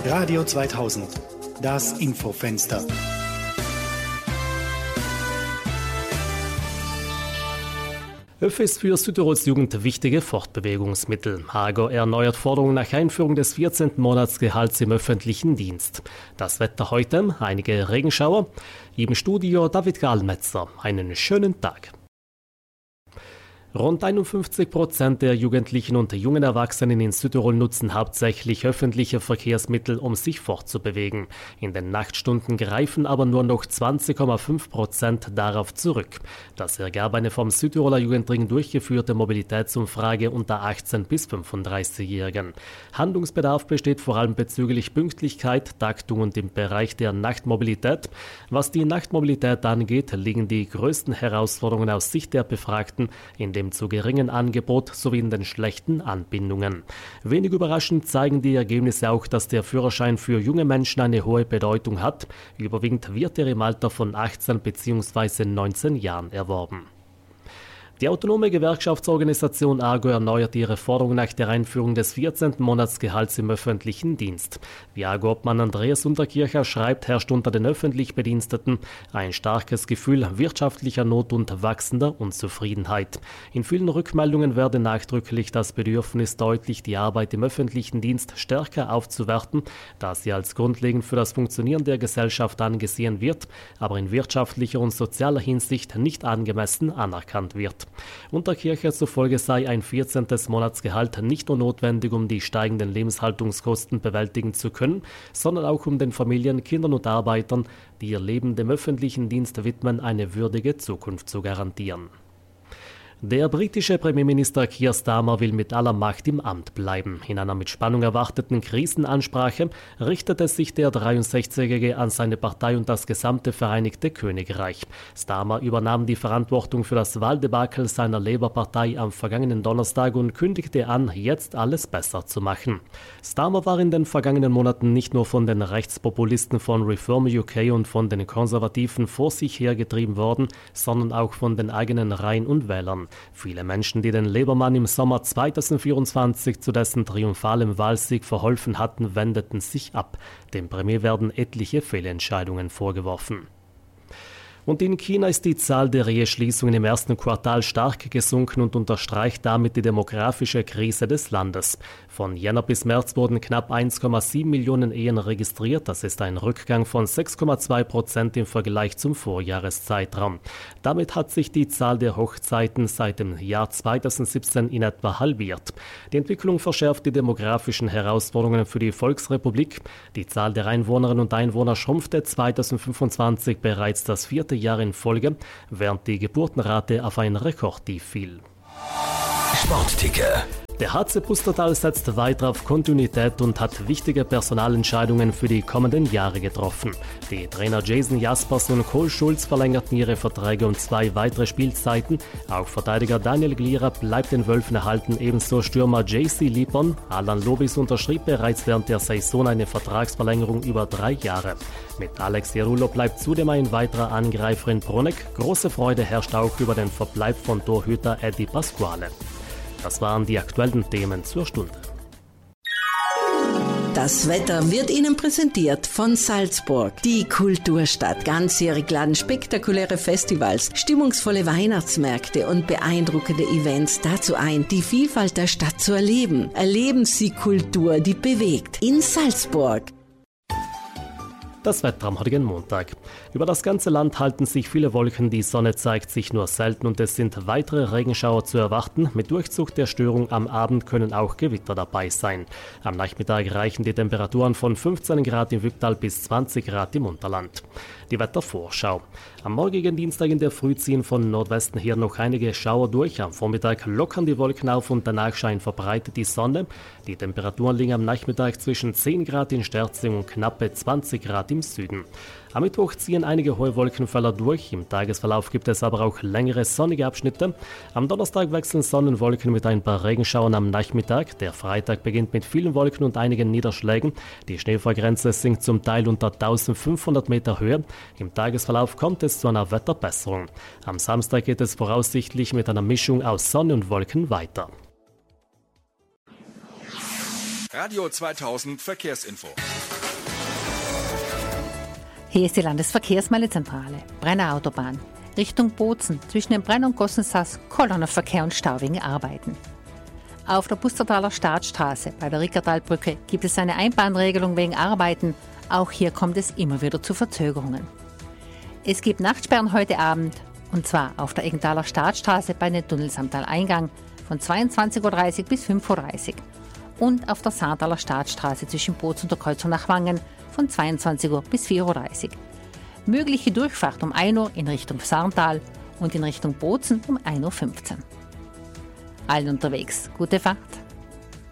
Radio 2000, das Infofenster. ÖV ist für Südtirols Jugend wichtige Fortbewegungsmittel. AGO erneuert Forderungen nach Einführung des 14. Monatsgehalts im öffentlichen Dienst. Das Wetter heute, einige Regenschauer. Im Studio David Gallmetzer. Einen schönen Tag. Rund 51% der Jugendlichen und jungen Erwachsenen in Südtirol nutzen hauptsächlich öffentliche Verkehrsmittel, um sich fortzubewegen. In den Nachtstunden greifen aber nur noch 20,5% darauf zurück. Das ergab eine vom Südtiroler Jugendring durchgeführte Mobilitätsumfrage unter 18- bis 35-Jährigen. Handlungsbedarf besteht vor allem bezüglich Pünktlichkeit, Taktung und im Bereich der Nachtmobilität. Was die Nachtmobilität angeht, liegen die größten Herausforderungen aus Sicht der Befragten in dem zu geringen Angebot sowie in den schlechten Anbindungen. Wenig überraschend zeigen die Ergebnisse auch, dass der Führerschein für junge Menschen eine hohe Bedeutung hat. Überwiegend wird er im Alter von 18 bzw. 19 Jahren erworben. Die autonome Gewerkschaftsorganisation AGO erneuert ihre Forderung nach der Einführung des 14. Monatsgehalts im öffentlichen Dienst. Wie AGO-Obmann Andreas Unterkircher schreibt, herrscht unter den öffentlich Bediensteten ein starkes Gefühl wirtschaftlicher Not und wachsender Unzufriedenheit. In vielen Rückmeldungen werde nachdrücklich das Bedürfnis deutlich, die Arbeit im öffentlichen Dienst stärker aufzuwerten, da sie als grundlegend für das Funktionieren der Gesellschaft angesehen wird, aber in wirtschaftlicher und sozialer Hinsicht nicht angemessen anerkannt wird. Unterkircher zufolge sei ein 14. Monatsgehalt nicht nur notwendig, um die steigenden Lebenshaltungskosten bewältigen zu können, sondern auch um den Familien, Kindern und Arbeitern, die ihr Leben dem öffentlichen Dienst widmen, eine würdige Zukunft zu garantieren. Der britische Premierminister Keir Starmer will mit aller Macht im Amt bleiben. In einer mit Spannung erwarteten Krisenansprache richtete sich der 63-Jährige an seine Partei und das gesamte Vereinigte Königreich. Starmer übernahm die Verantwortung für das Wahldebakel seiner Labour-Partei am vergangenen Donnerstag und kündigte an, jetzt alles besser zu machen. Starmer war in den vergangenen Monaten nicht nur von den Rechtspopulisten von Reform UK und von den Konservativen vor sich hergetrieben worden, sondern auch von den eigenen Reihen und Wählern. Viele Menschen, die den Labour-Mann im Sommer 2024 zu dessen triumphalem Wahlsieg verholfen hatten, wendeten sich ab. Dem Premier werden etliche Fehlentscheidungen vorgeworfen. Und in China ist die Zahl der Eheschließungen im ersten Quartal stark gesunken und unterstreicht damit die demografische Krise des Landes. Von Jänner bis März wurden knapp 1,7 Millionen Ehen registriert. Das ist ein Rückgang von 6,2% im Vergleich zum Vorjahreszeitraum. Damit hat sich die Zahl der Hochzeiten seit dem Jahr 2017 in etwa halbiert. Die Entwicklung verschärft die demografischen Herausforderungen für die Volksrepublik. Die Zahl der Einwohnerinnen und Einwohner schrumpfte 2025 bereits das 4. Jahr in Folge, während die Geburtenrate auf ein Rekordtief fiel. Sportticker. Der HC Pustertal setzt weiter auf Kontinuität und hat wichtige Personalentscheidungen für die kommenden Jahre getroffen. Die Trainer Jason Jaspers und Cole Schulz verlängerten ihre Verträge um 2 weitere Spielzeiten. Auch Verteidiger Daniel Gliera bleibt den Wölfen erhalten, ebenso Stürmer JC Liepon. Alan Lobis unterschrieb bereits während der Saison eine Vertragsverlängerung über 3 Jahre. Mit Alex Jerullo bleibt zudem ein weiterer Angreifer in Bruneck. Große Freude herrscht auch über den Verbleib von Torhüter Eddie Pasquale. Das waren die aktuellen Themen zur Stunde. Das Wetter wird Ihnen präsentiert von Salzburg, die Kulturstadt. Ganzjährig laden spektakuläre Festivals, stimmungsvolle Weihnachtsmärkte und beeindruckende Events dazu ein, die Vielfalt der Stadt zu erleben. Erleben Sie Kultur, die bewegt. In Salzburg. Das Wetter am heutigen Montag. Über das ganze Land halten sich viele Wolken, die Sonne zeigt sich nur selten und es sind weitere Regenschauer zu erwarten. Mit Durchzug der Störung am Abend können auch Gewitter dabei sein. Am Nachmittag reichen die Temperaturen von 15 Grad im Wycktal bis 20 Grad im Unterland. Die Wettervorschau. Am morgigen Dienstag in der Früh ziehen von Nordwesten her noch einige Schauer durch. Am Vormittag lockern die Wolken auf und danach scheint verbreitet die Sonne. Die Temperaturen liegen am Nachmittag zwischen 10 Grad in Sterzing und knappe 20 Grad im Süden. Am Mittwoch ziehen einige hohe Wolkenfelder durch. Im Tagesverlauf gibt es aber auch längere sonnige Abschnitte. Am Donnerstag wechseln Sonnenwolken mit ein paar Regenschauern am Nachmittag. Der Freitag beginnt mit vielen Wolken und einigen Niederschlägen. Die Schneefallgrenze sinkt zum Teil unter 1500 Meter Höhe. Im Tagesverlauf kommt es zu einer Wetterbesserung. Am Samstag geht es voraussichtlich mit einer Mischung aus Sonne und Wolken weiter. Radio 2000 Verkehrsinfo. Hier ist die Landesverkehrsmeldezentrale. Brenner Autobahn. Richtung Bozen zwischen dem Brenn- und Gossensass, Kolonnerverkehr und Stau wegen Arbeiten. Auf der Pustertaler Startstraße bei der Rickertalbrücke gibt es eine Einbahnregelung wegen Arbeiten. Auch hier kommt es immer wieder zu Verzögerungen. Es gibt Nachtsperren heute Abend, und zwar auf der Eggenthaler Startstraße bei den Tunnels am Taleingang von 22.30 Uhr bis 5.30 Uhr und auf der Saartaler Startstraße zwischen Bozen und der Kreuzung nach Wangen von 22 Uhr bis 4.30 Uhr. Mögliche Durchfahrt um 1 Uhr in Richtung Sarntal und in Richtung Bozen um 1.15 Uhr. Allen unterwegs, gute Fahrt!